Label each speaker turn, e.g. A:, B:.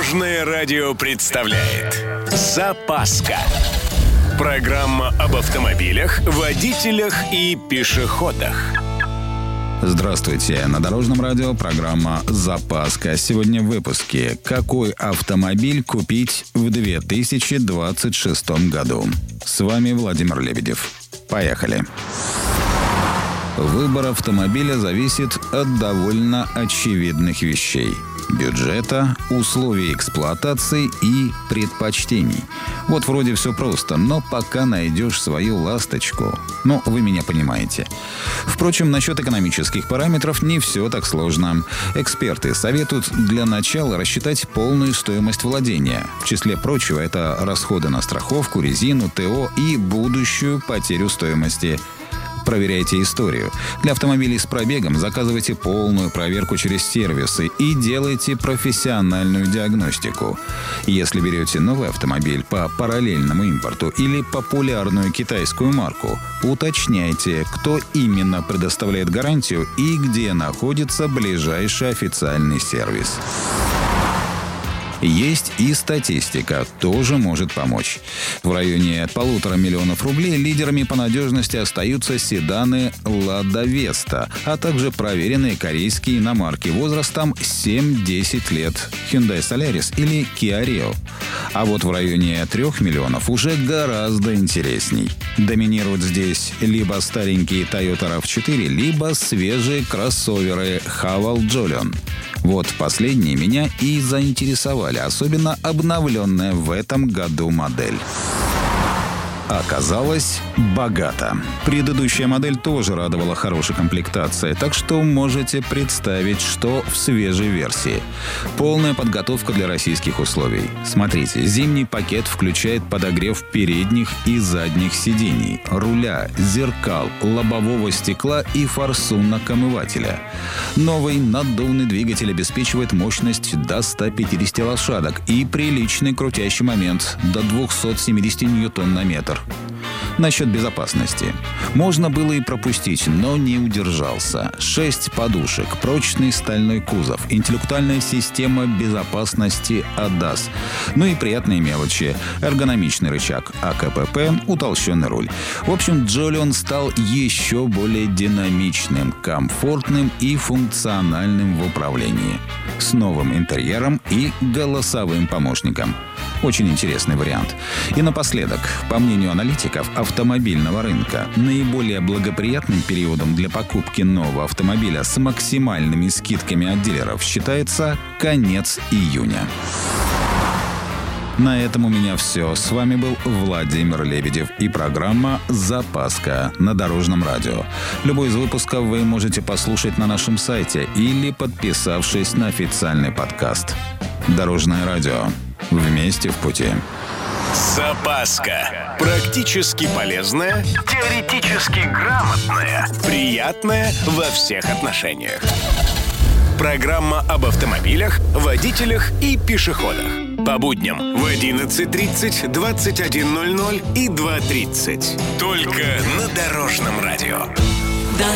A: Дорожное радио представляет «Запаска». Программа об автомобилях, водителях и пешеходах.
B: Здравствуйте! На Дорожном радио программа «Запаска». Сегодня в выпуске: какой автомобиль купить в 2026 году? С вами Владимир Лебедев. Поехали! Выбор автомобиля зависит от довольно очевидных вещей: бюджета, условий эксплуатации и предпочтений. Вот вроде все просто, но пока найдешь свою ласточку. Вы меня понимаете. Впрочем, насчет экономических параметров не все так сложно. Эксперты советуют для начала рассчитать полную стоимость владения. В числе прочего, это расходы на страховку, резину, ТО и будущую потерю стоимости. Проверяйте историю. Для автомобилей с пробегом заказывайте полную проверку через сервисы и делайте профессиональную диагностику. Если берете новый автомобиль по параллельному импорту или популярную китайскую марку, уточняйте, кто именно предоставляет гарантию и где находится ближайший официальный сервис. Есть и статистика, тоже может помочь. В районе 1,5 миллиона рублей лидерами по надежности остаются седаны Lada Vesta, а также проверенные корейские иномарки возрастом 7-10 лет Hyundai Solaris или Kia Rio. А вот в районе 3 миллионов уже гораздо интересней. Доминируют здесь либо старенькие Toyota RAV4, либо свежие кроссоверы Haval Jolion. Вот последние меня и заинтересовали, особенно обновленная в этом году модель. Оказалось, богато. Предыдущая модель тоже радовала хорошей комплектацией, так что можете представить, что в свежей версии. Полная подготовка для российских условий. Смотрите, зимний пакет включает подогрев передних и задних сидений, руля, зеркал, лобового стекла и форсунок-омывателя. Новый наддувный двигатель обеспечивает мощность до 150 лошадок и приличный крутящий момент до 270 ньютон-на-метр. Насчет безопасности. Можно было и пропустить, но не удержался. 6 подушек, прочный стальной кузов, интеллектуальная система безопасности ADAS. И приятные мелочи. Эргономичный рычаг АКПП, утолщенный руль. В общем, Jolion стал еще более динамичным, комфортным и функциональным в управлении. С новым интерьером и голосовым помощником. Очень интересный вариант. И напоследок, по мнению аналитиков автомобильного рынка, наиболее благоприятным периодом для покупки нового автомобиля с максимальными скидками от дилеров считается конец июня. На этом у меня все. С вами был Владимир Лебедев и программа «Запаска» на Дорожном радио. Любой из выпусков вы можете послушать на нашем сайте или подписавшись на официальный подкаст. Дорожное радио. Вместе в пути.
A: Запаска. Практически полезная, теоретически грамотная, приятная во всех отношениях. Программа об автомобилях, водителях и пешеходах. По будням в 11:30, 21:00 и 2:30. Только на Дорожном радио.